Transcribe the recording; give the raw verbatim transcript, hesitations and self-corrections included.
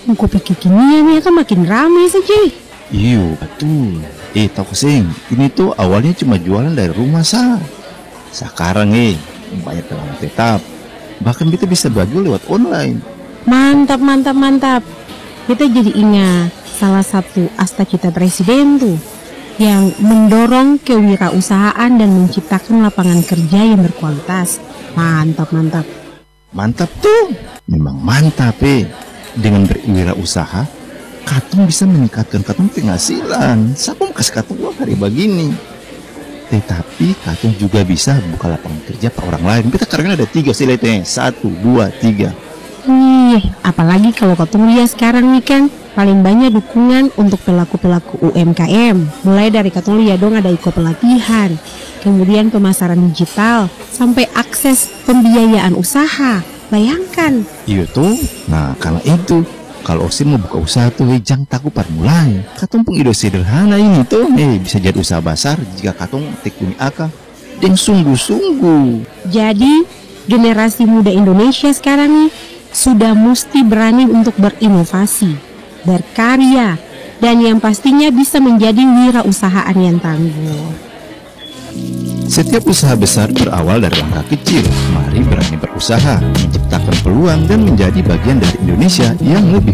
Kok pikir kinian ya kan makin ramai saja. Iyo, betul. Eh, tahu kesing, ini tuh awalnya cuma jualan dari rumah sah. Sekarang eh, banyak pelanggan tetap. Bahkan kita bisa berjual lewat online. Mantap, mantap, mantap. Kita jadi ingat salah satu asta-cita presiden tuh yang mendorong kewirausahaan dan menciptakan lapangan kerja yang berkualitas. Mantap, mantap. Mantap tuh, memang mantap eh. Dengan berwirausaha, katong bisa meningkatkan katong penghasilan. Siapa mau kasih katong uang hari begini? Tetapi katong juga bisa buka lapangan kerja ke orang lain. Kita karena ada tiga siletnya, satu, dua, tiga. Nih, apalagi kalau katong lihat sekarang nih kan, paling banyak dukungan untuk pelaku-pelaku U M K M. Mulai dari katong lihat dong ada iko pelatihan, kemudian pemasaran digital, sampai akses pembiayaan usaha. Bayangkan. Iya tuh. Nah, karena itu, kalau Osim mau buka usaha tuh, eh, jangan takut pada mulai. Katong pun ide sederhana ini tuh, eh bisa jadi usaha besar jika katong tekuni akal dan sungguh-sungguh. Jadi, generasi muda Indonesia sekarang nih sudah mesti berani untuk berinovasi, berkarya, dan yang pastinya bisa menjadi wirausahaan yang tangguh. Setiap usaha besar berawal dari langkah kecil. Mari berani berusaha, menciptakan peluang dan menjadi bagian dari Indonesia yang lebih